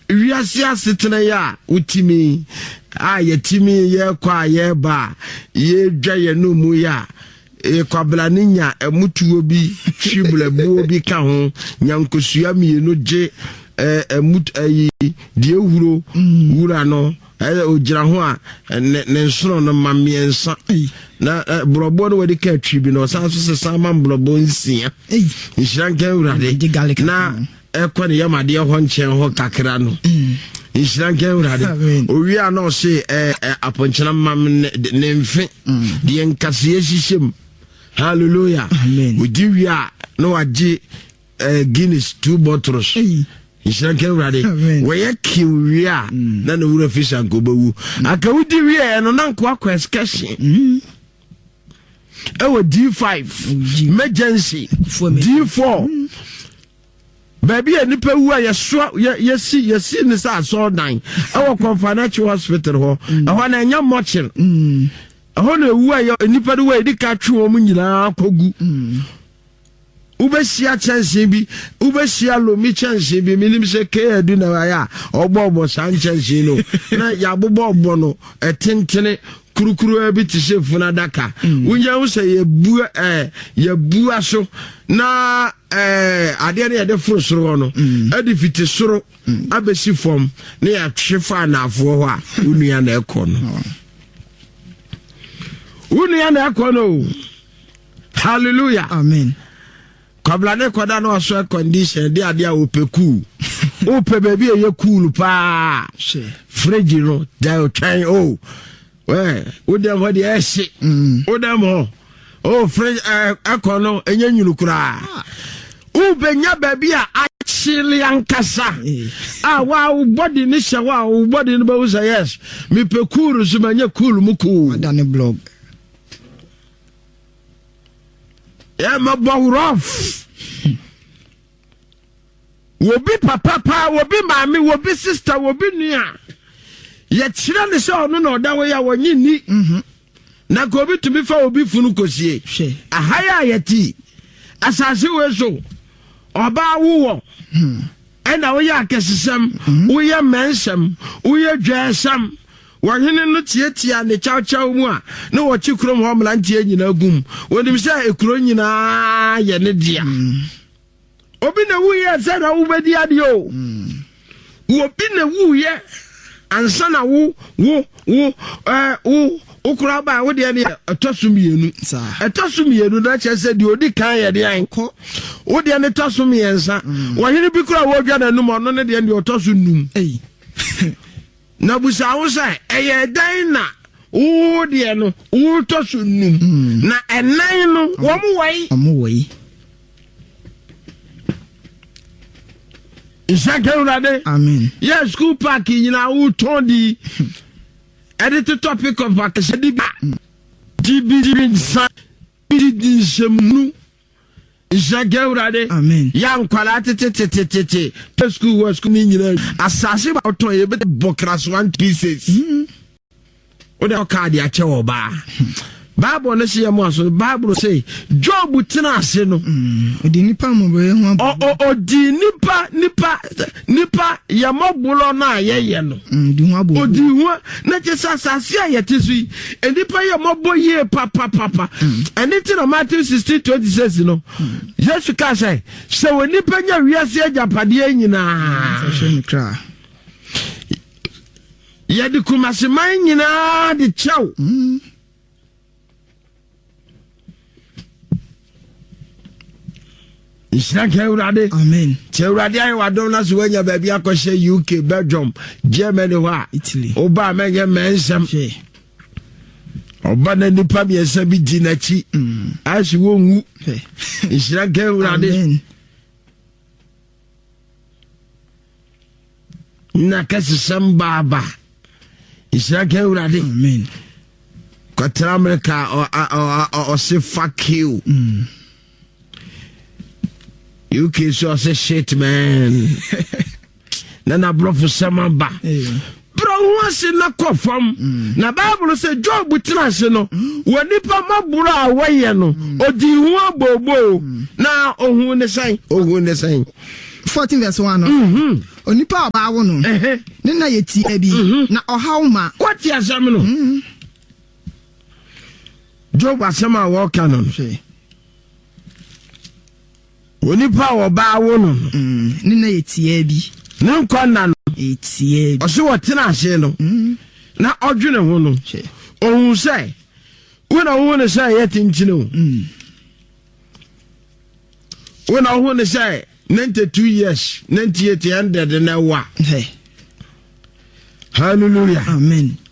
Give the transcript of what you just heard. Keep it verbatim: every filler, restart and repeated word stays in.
wiase asetena ya utimi a yetimi ye kwa ye ba ye dwa ye no mu ya e kwabla ninya emutuo bi twibla buo bi ka ho nyankosua mienu je emut ayi die wuro wura no e ogira ho a ne nsono no mamiensa na brobo no wadi ka twibi no san so se sama brobo nsia eh nhyiranka urade na ekọ ne yamade ho nchen ho kakra no nhyiranka urade owi a no se aponchena mam ne mfe de nkase hihiem hallelujah udi wi a no agi Guinness two bottles nhyiranka urade we yaki wi a na no wura fisha nkobawu aka udi wi e no na nko akọ excursion ewo D five emergency D four baby enipa wu a yeso yesi yesi ne sa so dan ewo Confinancial Hospital ho eho na enya mochil eho na wu a enipa du we di ka twe o mu nyina akogu ubeshia chance bi ubeshia lomi chance bi minim se ke adu na ya ogbo ogbo san chance no na ya bobo ogbo no etentene kurukuru abi tise funa daka unya wo se ye bu eh ye bu aso na eh ade ne de furu soro no adi fiti soro abesi fom ne ya twefa na afo ho a unua na ekọ no unua na ekọ no hallelujah amen kabla ne koda no so condition de ade a opeku ope baby ye cool pa fridge no da try oh we wo dem ho de ehye wo dem ho oh fridge akono enye nyulukura u benya baby a achili ankasa ah wa body ni hye wa body ni ba wo say yes me pe cool so manye cool mu cool dan blog yeah my boy rough wobi papa pa wobi mami wobi sister wobi nua ye kire ne se ono na oda we ya wonyi ni mhm na ko bi tumi fa obi funu kosie ahaya yeti asase we so oba wo mhm ena we ya kesesem we ya mensem we ya dwasam wahene no tietia ne chawchaw mu a na wo chikrom ho mlantie nyina gum wonim se ekuro nyina ye ne dia obi na wu ye se na wu bedi ade o obi na wu ye ansa na wu wu wu eh wu ukura ba wo de ne atosumienu atosumienu na che se de odi kan ye de anko wo de ne tosumiensa wahene bi kura wo dwa na num ono ne de ne otosunum eh na busa wo sai eye dan na wo de no wo tosunum na enan no wo mu wai amu wai Ishakeurade amen yes school park nyina wo tondi edit topic of vacation di di sa di semnu Ishakeurade amen ya nkwala tetetetetete school was school nyina asase ba to ye be bokras one pieces o de ka dia che wo ba Bible no say mo so Bible say Job tena ase no odi nipa mo be ho o odi nipa nipa nipa ya mobulo na ayeye no odi ho abo odi ho na che sasase ayete so enipa ya mobo ye papa papa anything no Matthew sixteen twenty-six no Jesus ka say se woni pa nya wiase agapade nyina so ni kra ya di kumase man nyina di chaw Ishakeurade amen Cheurade ayi wadom na so wanya baby akoshe U K Belgium Germany wa Italy oba menye mensem oba na nipa bi esa bi di na chi ashi wonwu Ishakeurade amen na kasisem baba Ishakeurade amen Kotra America o o se fuck you U K so say shit man. Nana bro for some ba. Bro once na kofam. Na Bible say Job tena no. When nipa mabura aweye no. Odi hu abobo. Na ohun ne san, ohun ne san. fourteen verse one. Mhm. onipa ba wo no ne na yeti abi na ohaw ma what ya asem no Job asem a wo ka no onipa wo ba wo no ne na yeti abi ne nkwa na no yeti abi o se wo tena ase no na odwene ho no ohun say when I want to say yet in chino when I want to say ninety-two years ninety-eight hundred and now what hallelujah amen